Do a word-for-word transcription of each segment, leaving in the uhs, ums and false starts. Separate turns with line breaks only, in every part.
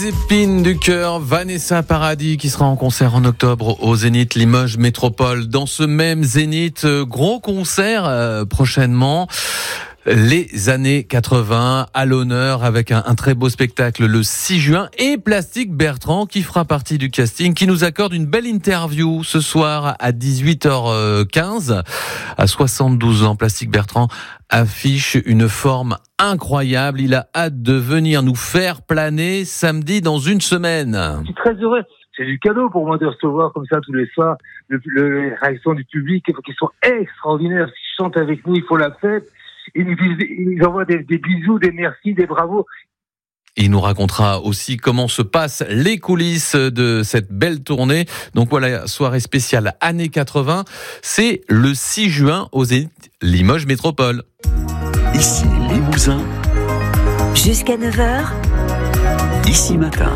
Les épines du cœur, Vanessa Paradis qui sera en concert en octobre au Zénith Limoges Métropole. Dans ce même Zénith, gros concert euh, prochainement. Les années quatre-vingts à l'honneur avec un, un très beau spectacle le six juin et Plastique Bertrand qui fera partie du casting, qui nous accorde une belle interview ce soir à dix-huit heures quinze. À soixante-douze ans, Plastique Bertrand affiche une forme incroyable. Il a hâte de venir nous faire planer samedi dans une semaine.
Je suis très heureux. C'est du cadeau pour moi de recevoir comme ça tous les soirs le, le, les réactions du public qui sont extraordinaires. Ils chantent avec nous, ils font la fête. Ils nous disent, ils envoient des, des bisous, des merci, des bravos.
Il nous racontera aussi comment se passent les coulisses de cette belle tournée. Donc voilà, soirée spéciale années quatre-vingts. C'est le six juin au Zénith Limoges Métropole.
Ici Limousin.
Jusqu'à neuf heures.
Ici Matin.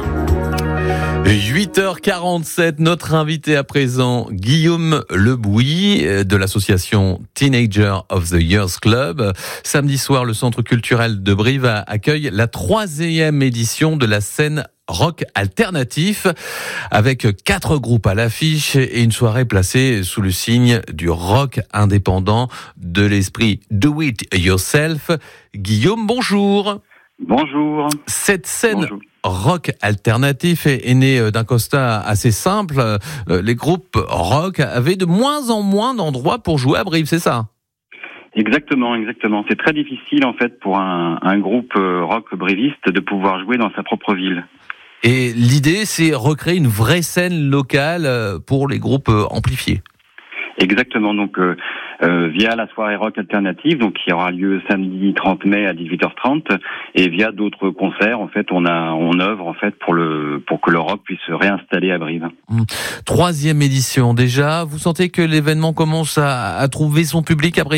huit heures quarante-sept, notre invité à présent, Guillaume Lebouy de l'association Teenager of the Years Club. Samedi soir, le Centre culturel de Brive accueille la troisième édition de la scène rock alternatif avec quatre groupes à l'affiche et une soirée placée sous le signe du rock indépendant, de l'esprit Do It Yourself. Guillaume, bonjour.
Bonjour.
Cette scène
Bonjour.
rock alternatif est, est née d'un constat assez simple. Les groupes rock avaient de moins en moins d'endroits pour jouer à Brive, c'est ça ?
Exactement, exactement. C'est très difficile en fait pour un, un groupe rock briviste de pouvoir jouer dans sa propre ville.
Et l'idée, c'est recréer une vraie scène locale pour les groupes amplifiés.
Exactement, donc euh, euh, via la soirée rock alternative, donc qui aura lieu samedi trente mai à dix-huit heures trente, et via d'autres concerts, en fait, on a on œuvre en fait pour le pour que le rock puisse se réinstaller à Brive.
Mmh. Troisième édition déjà. Vous sentez que l'événement commence à, à trouver son public à Brive ?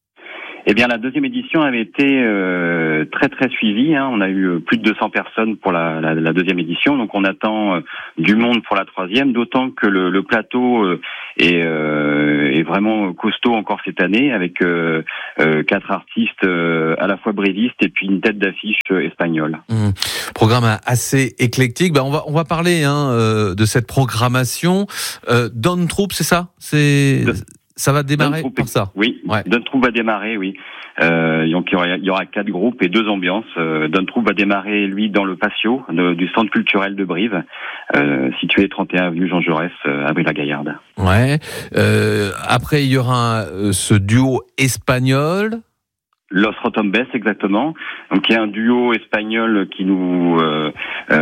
Eh bien, la deuxième édition avait été euh, très très suivie. Hein. On a eu plus de deux cents personnes pour la, la, la deuxième édition, donc on attend euh, du monde pour la troisième. D'autant que le, le plateau euh, est, euh, est vraiment costaud encore cette année, avec euh, euh, quatre artistes euh, à la fois brivistes et puis une tête d'affiche euh, espagnole.
Mmh. Programme assez éclectique. Ben on va on va parler hein, euh, de cette programmation. Euh, Don Troupe, c'est ça ? C'est de... Ça va démarrer par ça.
Oui,
ouais.
Don Troupe va démarrer, oui. Euh, donc il y aura, il y aura quatre groupes et deux ambiances. Euh, Don Troupe va démarrer, lui, dans le patio de, du centre culturel de Brive, euh, situé trente et un avenue Jean Jaurès, euh, à Brive-la-Gaillarde.
Ouais. Euh, après, il y aura euh, ce duo espagnol.
Los Rotombes, exactement. Donc il y a un duo espagnol qui nous euh,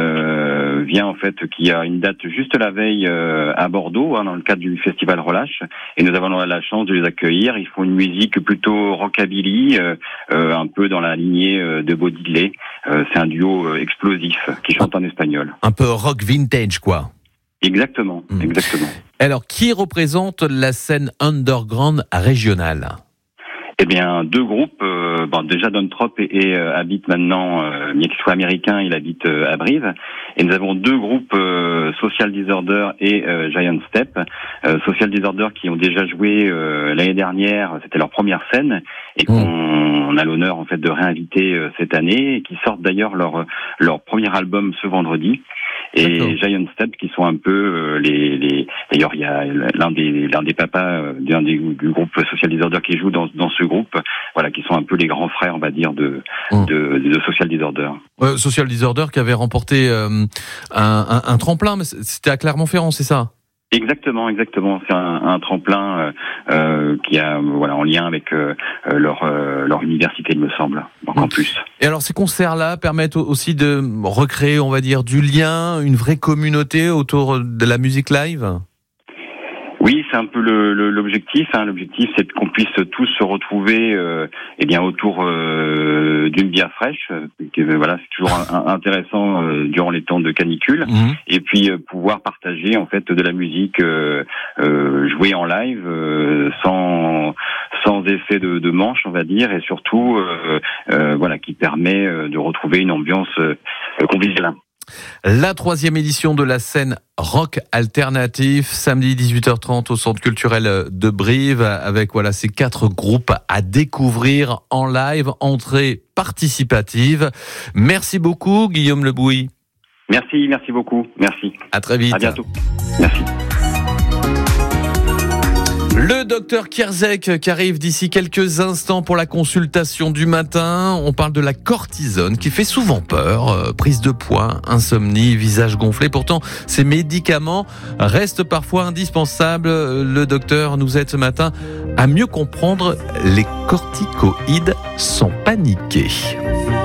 euh, vient en fait, qui a une date juste la veille euh, à Bordeaux, hein, dans le cadre du festival Relâche, et nous avons la chance de les accueillir. Ils font une musique plutôt rockabilly, euh, euh, un peu dans la lignée euh, de Bo Diddley. Euh, c'est un duo euh, explosif qui chante en espagnol.
Un peu rock vintage, quoi.
Exactement, mmh. exactement.
Alors, qui représente la scène underground régionale ?
Eh bien, deux groupes. Euh, bon, déjà, Don Troupe et, et euh, habite maintenant, euh, bien qu'il soit américain, il habite euh, à Brive. Et nous avons deux groupes, euh, Social Disorder et euh, Giant Step. Euh, Social Disorder qui ont déjà joué euh, l'année dernière, c'était leur première scène, et qu'on on a l'honneur en fait de réinviter euh, cette année, et qui sortent d'ailleurs leur leur premier album ce vendredi. Et D'accord. Giant Step qui sont un peu euh, les, les d'ailleurs il y a l'un des l'un des papas euh, d'un des du groupe Social Disorder qui joue dans dans ce groupe, voilà, qui sont un peu les grands frères, on va dire, de mmh. de, de Social Disorder.
Euh, Social Disorder qui avait remporté euh, un, un un tremplin, mais c'était à Clermont-Ferrand, c'est ça ?
Exactement, exactement. C'est un, un tremplin euh, euh, qui a, voilà, en lien avec euh, leur euh, leur université, il me semble, en campus.
Et alors, ces concerts-là permettent aussi de recréer, on va dire, du lien, une vraie communauté autour de la musique live ?
Oui, c'est un peu le, le, l'objectif. Hein. L'objectif, c'est qu'on puisse tous se retrouver, euh, eh bien, autour euh, d'une bière fraîche. Que, voilà, c'est toujours un, un, intéressant euh, durant les temps de canicule. Mmh. Et puis euh, pouvoir partager en fait de la musique euh, euh, jouée en live, euh, sans sans effet de, de manche, on va dire, et surtout, euh, euh, voilà, qui permet de retrouver une ambiance euh, conviviale.
La troisième édition de la scène rock alternatif, samedi dix-huit heures trente au Centre culturel de Brive, avec voilà ces quatre groupes à découvrir en live, entrée participative. Merci beaucoup Guillaume Lebouy.
Merci, merci beaucoup. Merci.
À très vite.
À bientôt. Merci.
Le docteur Kierzek qui arrive d'ici quelques instants pour la consultation du matin. On parle de la cortisone qui fait souvent peur. Euh, prise de poids, insomnie, visage gonflé. Pourtant, ces médicaments restent parfois indispensables. Le docteur nous aide ce matin à mieux comprendre les corticoïdes sans paniquer.